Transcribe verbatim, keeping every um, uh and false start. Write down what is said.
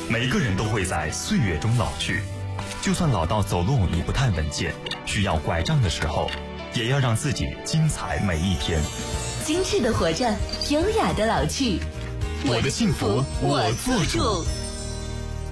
每个人都会在岁月中老去，就算老到走路你不太稳健，需要拐杖的时候，也要让自己精彩每一天。 精致的活着，优雅的老去。 我的幸福我做主。